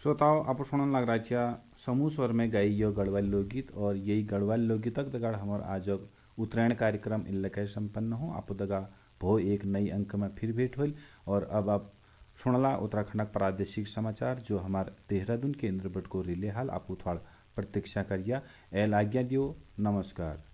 श्रोताओं, आप सुनन लग रहा है समूह स्वर में गाई यो गढ़वाल लोकगीत। और यही गढ़वाल लोकगीतक दगाड़ हमार आज उत्तरायण कार्यक्रम इन लगे संपन्न हो। आप दगा भो एक नई अंक में फिर भेंट होल। और अब आप सुनला उत्तराखंड प्रादेशिक समाचार जो हमार देहरादून केंद्र बट को रिले हाल। आप थोड़ा प्रतीक्षा करिया। एल आज्ञा दियो। नमस्कार।